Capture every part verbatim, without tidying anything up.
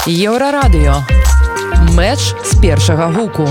Еўрарадыё. Мэч з першага гуку.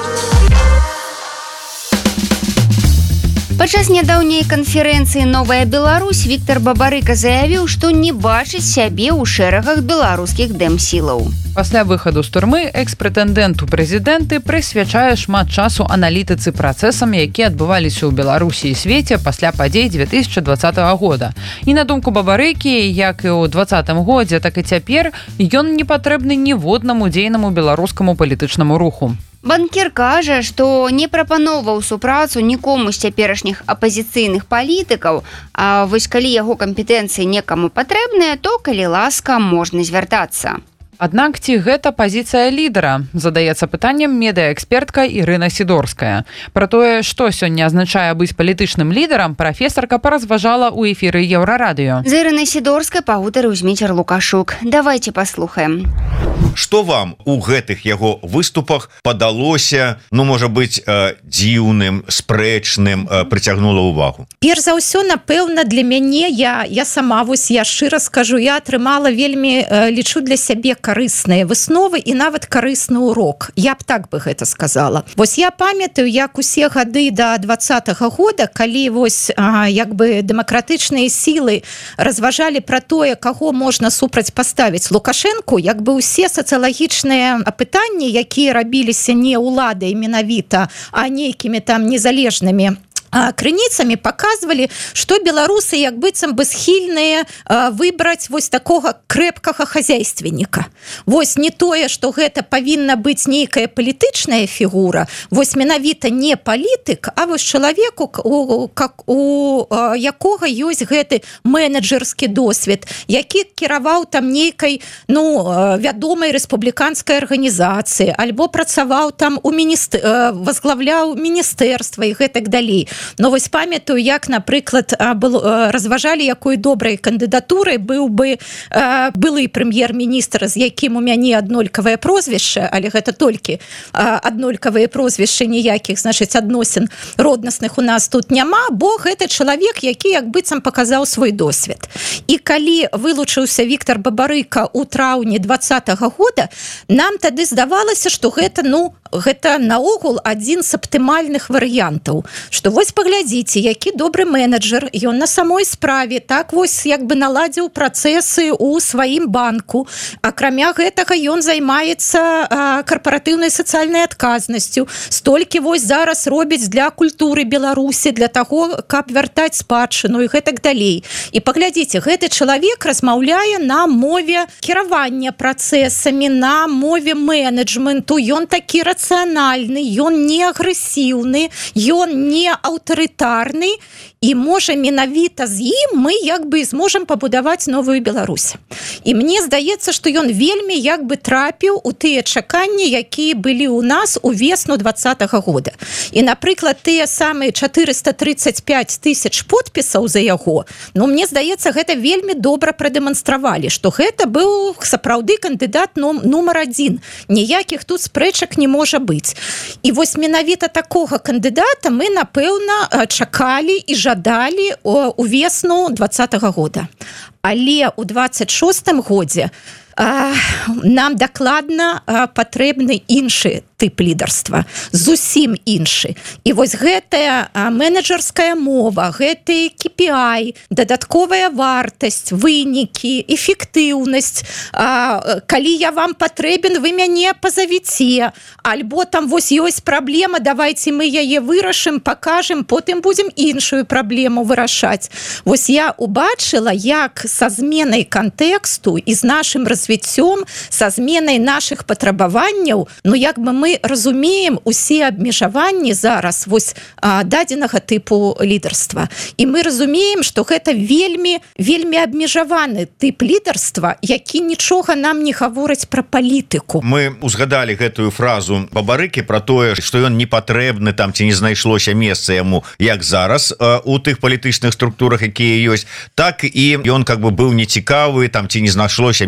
Падчас нядаўняй канферэнцыі «Новая Беларусь» Віктор Бабарыка заявіў, што не бачыць сябе ў шэрагах беларускіх дэмсілаў. Пасля выхаду з турмы экс-прэтэндэнт у прэзідэнты прысвячае шмат часу аналітыцы працэсам, якія адбываліся ў Беларусі і свеце пасля падзей две тысячи двадцатого года. І на думку Бабарыкі, як і ў двадцатым годзе, так і цяпер, ён не патрэбны ніводнаму дзейнаму беларускаму палітычнаму руху. Банкір кажа, што не прапаноўваў супрацу нікому з цяперашніх апазіцыйных палітыкаў, а вось калі яго кампетэнцыі некаму патрэбныя, то, калі ласка, можна звяртацца. Аднак ці гэта пазіцыя лідара? Задаецца пытаннем медыаэкспертка Ірына Сідорская. Пра тое, што сёння азначае быць палітычным лідарам, прафесарка паразважала ў эфіры Еўрарадыё. З Ірынай Сідорскай пагутарыў Зміцер Лукашук. Давайце паслухаем. Што вам у гэтых яго выступах падалося, ну, можа быць, э, дзіўным, спрэчным, э, прыцягнула ўвагу? Перш за ўсё, напэўна, для мяне, я, я сама, вось я шчыра скажу, я атрымала вельмі, э, лічу для сябе карысныя высновы і нават карысны урок. Я б так бы гэта сказала. Вось я памятаю, як усе гады да двадцатага года, калі вось а, як бы дэмакратычныя сілы разважалі пра тое, каго можна супрацьпаставіць Лукашэнку, як бы усе сацыялагічныя апытанні, якія рабіліся не ўладай менавіта, а нейкімі там незалежнымі крыніцамі, паказвалі, што беларусы як быццам бы схільныя выбраць вось такога крэпкага хазяйственніка. Вось не тое, што гэта павінна быць нейкая палітычная фігура, вось менавіта не палітык, а вось чалавеку, у, как, у якога ёсць гэты менеджерскі досвед, які кіраваў там нейкай, ну, вядомай рэспубліканскай арганізацыі, альбо працаваў там у міністр... возглавляў міністэрства і гэтак далей. Но вось памятаю, як, напрыклад, разважалі, якой добрай кандыдатурай быў бы былы прэм'ер-міністр, з якім у мяне аднолькавае прозвішча, але гэта толькі аднолькавыя прозвішчы, ніякіх, значыць, адносін роднасных у нас тут няма, бо гэта чалавек, які як быццам паказаў свой досвед. І калі вылучыўся Віктор Бабарыка ў траўні двадцатага года, нам тады здавалася, што гэта, ну, гэта наогул адзін з аптымальных варыянтаў, што вось паглядзіце, які добры менеджер, ён на самой справе так вось як бы наладзіў працэсы ў сваім банку. Акрамя гэтага ён займаецца карпаратыўнай сацыяльнай адказнасцю. Столькі вось зараз робіць для культуры Беларусі, для таго, каб вяртаць спадчыну і гэтак далей. І паглядзіце, гэты чалавек размаўляе на мове кіравання працэсамі, на мове менеджменту. Ён такі рацыянальны, ён не агрэсіўны, ён не аўтарытарны, і можа менавіта з ім мы як бы зможам пабудаваць новую Беларусь. І мне здаецца, што ён вельмі як бы трапіў у тыя чаканні, якія былі ў нас у весну двадцатага года. І, напрыклад, тыя самыя чатырыста трыццаць пяць тысяч подпісаў за яго, ну, мне здаецца, гэта вельмі добра прадэманстравалі, што гэта быў сапраўды кандыдат нумар адзін. Ніякіх тут спрэчак не можа быць. І вось менавіта такога кандыдата мы, напэўна, чакалі і жадалі у весну двадцатага года. Але ў двадцать шостым годзе а, нам дакладна а, патрэбны іншы тып лідарства, зусім іншы. І вось гэтая а, менеджерская мова, гэты кей пі ай, дадатковая вартасць, вынікі, эфектыўнасць, а, калі я вам патрэбен, вы мяне пазавіце, альбо там вось ёсць праблема, давайце мы яе вырашым, пакажем, потым будзем іншую праблему вырашаць. Вось я убачыла, як са зменай кантэксту і з нашым развіццём, са зменай нашых патрабаванняў, ну як бы мы разумеем усе абмежаванні зараз вось а, дадзенага тыпу лідарства. І мы разумеем, што гэта вельмі, вельмі абмежаваны тып лідарства, які нічога нам не гаворыць пра палітыку. Мы узгадалі гэтую фразу Бабарыкі пра тое, што ён не патрэбны там, ці не знайшлося месца яму, як зараз а, у тых палітычных структурах, якія ёсць, так і ён как бы быў нецікавы, там ці не знайшлося месца ў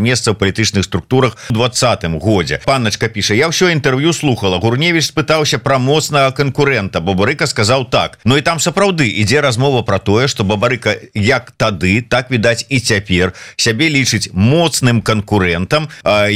палітычных структурах у двадцатым годзе. Панначка піша: я ўсё інтэрв'ю слухала. Гурневіч спытаўся пра моцнага канкурента. Бабарыка сказаў так. Ну і там сапраўды ідзе размова пра тое, што Бабарыка як тады, так відаць і цяпер сябе лічыць моцным канкурентам,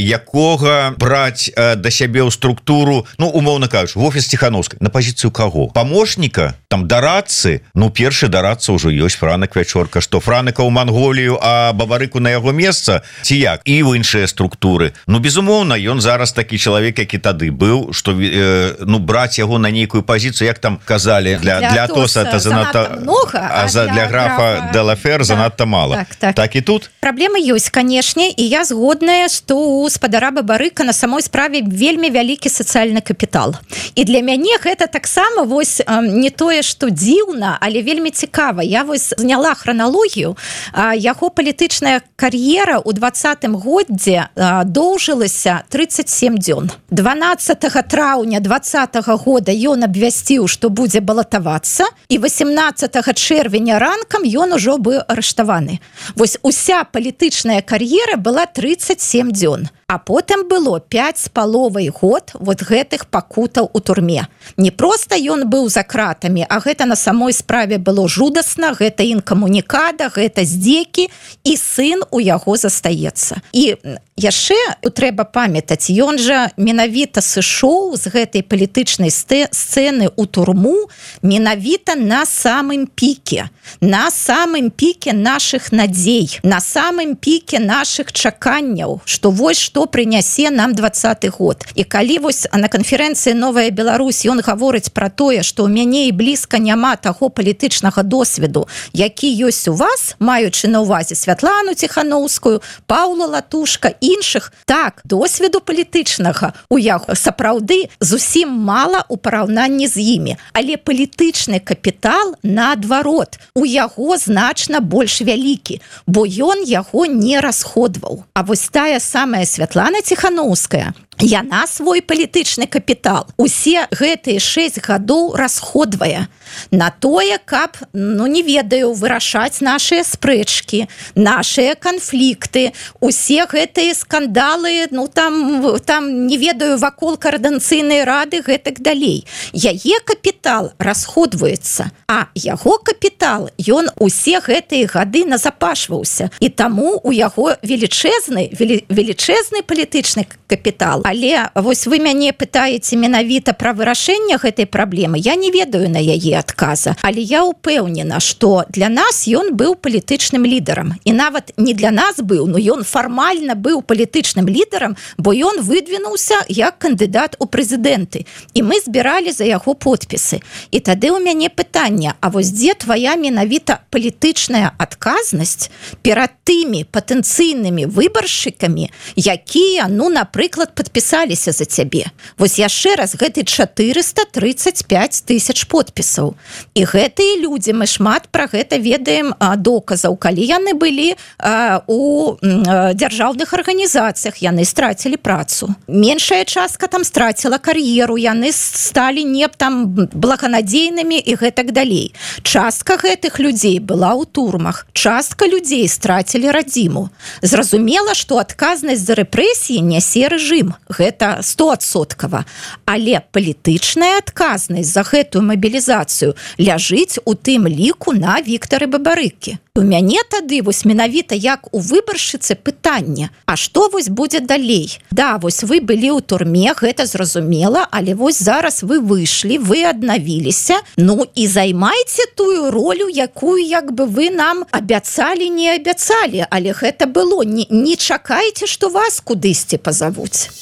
якога браць да сябе ў структуру, ну умоўна кажучы, в офіс Ціхановскай. На пазіцыю каго? Памочніка, там дарадцы. Ну першы дарадца ўжо ёсць Франак Вячорка, што Франыка ў Манголію, а Бабарыку на яго месца ці як? І в іншыя структуры. Ну безумоўна, ён зараз такі чалавек, які тады быў, што э, ну браць яго на нейкую пазіцыю, як там казалі, для, для, для Атоса это занадта много, а, а за, для, для графа де ла Фер занадта мало. Так, так. Так і тут? Праблема ёсць, канешне, і я згодная, што у спадара Бабарыка на самой справе вельмі вялікі сацыяльны капітал. І для мяне гэта таксама вось не тое, што дзіўна, але вельмі цікава. Я вось зняла храналогію. Яго палітычная кар'ера ў двадцатым годзе доўжылася тридцать семь дзён. дванаццатага траўня двадцатага года ён абвясціў, што будзе балатавацца, і восемнадцатага чэрвеня ранкам ён ужо быў арыштаваны. Вось уся палітычная кар'ера была тридцать семь дзён. А потым было пять з паловай год вот гэтых пакутаў у турме. Не проста ён быў за кратамі, а гэта на самой справе было жудасна, гэта інкамунікада, гэта здзекі, і сын у яго застаецца. І яшчэ трэба памятаць, ён жа менавіта сышоў з гэтай палітычнай сцэны ў турму менавіта на самым піке, на самым піке нашых надзей, на самым піке нашых чаканняў, што вось што прынясе нам двадцаты год. І калі вось на канферэнцыі «Новая Беларусь» ён гаворыць пра тое, што ў мяне і блізка няма таго палітычнага досведу, які ёсць у вас, маючы на ўвазе Святлану Ціхановскую, Паўла Латушка, іншых, так, досведу палітычнага у яго сапраўды зусім мала ў параўнанні з імі. Але палітычны капітал, наадварот, у яго значна больш вялікі, бо ён яго не расходваў. А вось тая самая Святлана Ціхановская, яна свой палітычны капітал усе гэтыя шэсць гадоў расходвае на тое, каб, ну не ведаю, вырашаць нашыя спрэчкі, нашыя канфлікты, усе гэтыя скандалы, ну там, там не ведаю, вакол коордынацыйнай рады, гэтак далей. Яе капітал расходваецца, а яго капітал, ён усе гэтыя гады назапашваўся, і таму у яго велічэзны, велічэзны палітычны капітал. Але вось вы мяне пытаеце менавіта пра вырашэнне гэтай праблемы. Я не ведаю на яе адказа, але я ўпэўнена, што для нас ён быў палітычным лідарам. І нават не для нас быў, но ён фармальна быў палітычным лідарам, бо ён выдвінуўся як кандыдат у прэзідэнты. І мы збіралі за яго подпісы. І тады ў мяне пытанне: а вось дзе твая менавіта палітычная адказнасць перад тымі патэнцыйнымі выбаршчыкамі, якія, ну, напрыклад, падпісаліся за цябе? Вось яшчэ раз, гэты чатырыста тридцать пять тысяч подпісаў. І гэтыя людзі, мы шмат пра гэта ведаем доказаў, калі яны былі а, у а, дзяржаўных арганізацыях, яны страцілі працу. Меншая частка там страціла кар'еру, яны сталі не там благанадзейнымі і гэтак далей. Частка гэтых людзей была ў турмах, частка людзей страцілі радзіму. Зразумела, што адказнасць за рэпрэсіі нясе рэжым, гэта стоадсоткава, але палітычная адказнасць за гэтую мабілізацыю ляжыць у тым ліку на Віктары Бабарыкі. У мяне тады вось менавіта як у выбаршчыцы пытанне: а што вось будзе далей? Да, вось вы былі ў турме, гэта зразумела, але вось зараз вы выйшлі, вы аднавіліся, ну і займайце тую ролю, якую як бы вы нам абяцалі, не абяцалі, але гэта было. Не, не чакайце, што вас кудысьці пазавуць.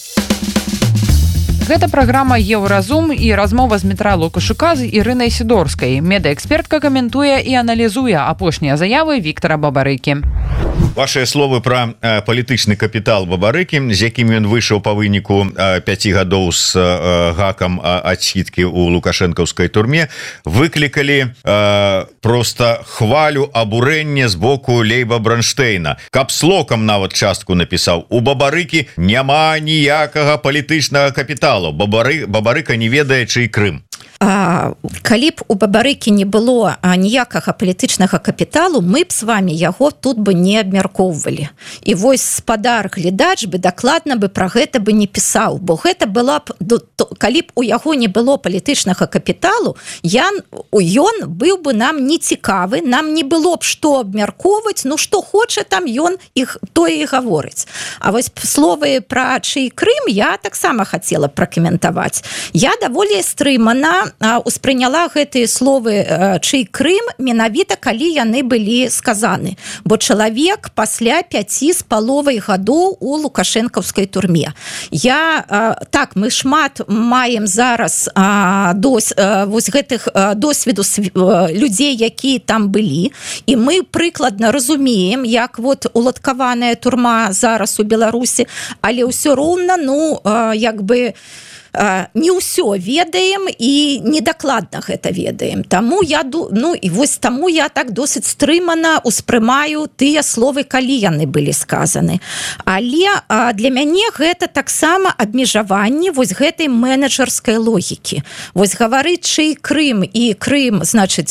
Гэта праграма «Еўразум» і размова з Дмітра Лукашука з Ірынай Сідорскай. Медэкспертка каментуе і аналізуе апошнія заявы Віктара Бабарыкі. Вашыя словы пра э, палітычны капітал Бабарыкі, з якім ён выйшаў па выніку э, пяці гадоў з э, гакам э, адсідкі ў лукашэнкаўскай турме, выклікалі э, проста хвалю, абурэнне з боку Лейба Бранштэйна. Капслокам нават частку напісаў: у Бабарыкі няма ніякага палітычнага капіталу. Бабары, Бабарыка не ведае, чый Крым. а, калі б у Бабарыкі не было ніякага палітычнага капіталу, мы б с вами яго тут бы не абмяркоўвалі. І вось спадар глядач бы дакладна бы пра гэта бы не пісаў, бо гэта была б, калі б у яго не было палітычнага капіталу, ён, ён быў бы нам не цікавы, нам не было б што абмяркоўваць, ну што хоча там ён іх тое і гаворыць. А вось словы пра чый Крым я таксама хацела пракаментаваць. Я даволі стрымана успрыняла гэтыя словы чый Крым менавіта калі яны былі сказаны, бо чалавек пасля пяці з паловай гадоў у лукашэнкаўскай турме. Я так, мы шмат маем зараз дос, вось гэтых досведу людзей, якія там былі, і мы прыкладна разумеем, як вот уладкаваная турма зараз у Беларусі, але ўсё роўна, ну, як бы не ўсё ведаем і недакладна гэта ведаем. Таму я, ну, і вось таму я так досыць стрымана успрымаю тыя словы, калі яны былі сказаны. Але для мяне гэта таксама абмежаванне вось гэтай менеджерскай логікі. Вось гаварыць чый Крым і Крым, значыць,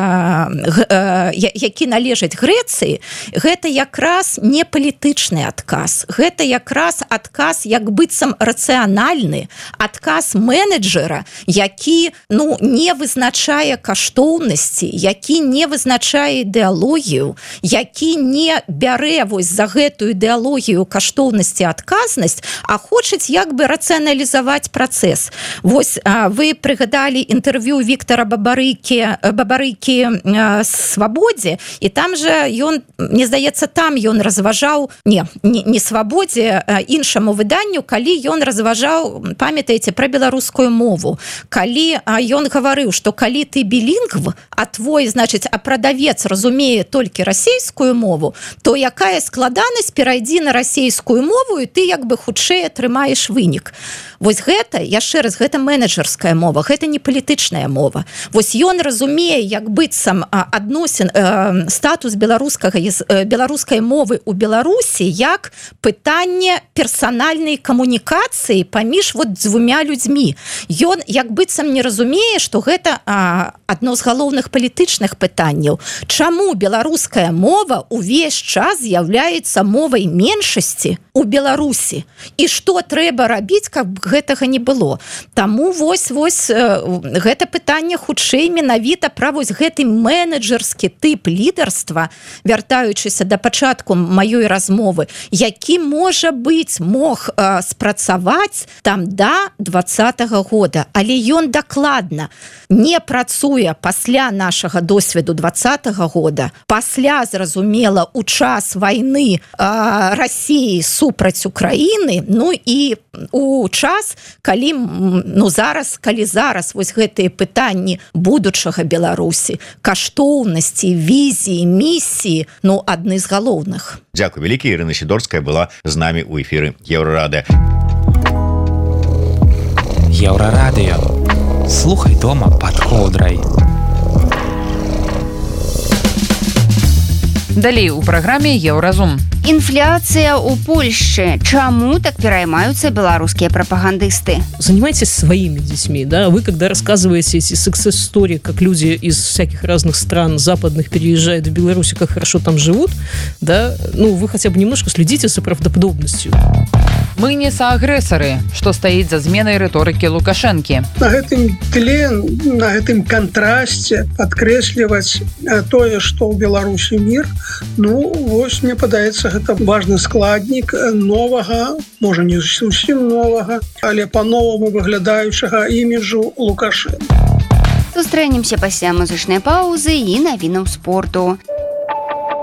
які належаць Грэцыі, гэта якраз не палітычны адказ. Гэта якраз адказ як быццам рацыянальны, адказ менеджера, які, ну, не вызначае каштоўнасці, які не вызначае ідэалогію, які не бярэ вось за гэтую ідэалогію каштоўнасці адказнасць, а хочуць як бы рацыяналізаваць працэс. Вось вы прыгадалі інтэрв'ю Віктора Бабарыкі, Бабарыкі Свабодзе, і там жа ён, мне здаецца, там ён разважаў, не, не, не Свабодзе, іншаму выданню, калі ён разважаў, памятаеце, пра беларускую мову. Калі ён гаварыў, што калі ты білінгв, а твой, значыць, а прадавец разумее толькі расейскую мову, то якая складанасць перайдзі на расейскую мову, і ты як бы хутчэй атрымаеш вынік. Вось гэта, яшчэ раз, гэта менеджерская мова, гэта не палітычная мова. Вось ён разумее, як быццам адносін, э, статус беларускага, беларускай мовы ў Беларусі як пытанне персанальнай камунікацыі паміж вот дзвюмя людзьмі. Ён як быццам не разумее, што гэта а, адно з галоўных палітычных пытанняў. Чаму беларуская мова увесь час з'яўляецца мовай меншасці у Беларусі? І што трэба рабіць, каб гэтага не было? Таму вось, вось гэта пытанне хутчэй менавіта пра вось гэты менеджерскі тып лідарства, вяртаючыся да пачатку маёй размовы, які, можа быць, мог а, спрацаваць там да двадцатага года, але ён дакладна не працуе пасля нашага досведу двадцатага года, пасля, зразумела, у час вайны а, Расіі супраць Украіны, ну і у час, калі, ну зараз, калі зараз вось гэтыя пытанні будучага Беларусі, каштоўнасці, візіі, місіі, ну, адны з галоўных. Дзякуй вялікі. Ірына Сідорская была з намі ў эфіры Еўрарадыё. Еўрарадыё. Слухай дома пад коўдрай. Далей у праграме Еўразум. Инфляция у Польши. Чему так пераймаются белорусские пропагандисты? Занимайтесь своими детьми, да. Вы, когда рассказываете эти success-story, как люди из всяких разных стран западных переезжают в Беларусь, как хорошо там живут, да, ну, вы хотя бы немножко следите за правдоподобностью. Мы не саагрэсары, што стаіць за зменай рыторыкі Лукашэнкі. На гэтым тле, на гэтым кантрасце падкрэсліваць тое, што ў Беларусі мір, ну, вось, мне падаецца, гэта важны складнік новага, можа не зусім новага, але па-новаму выглядаючага іміджу Лукашэнкі. Сустрэнемся пасля музычнай паўзы і навінаў спорту.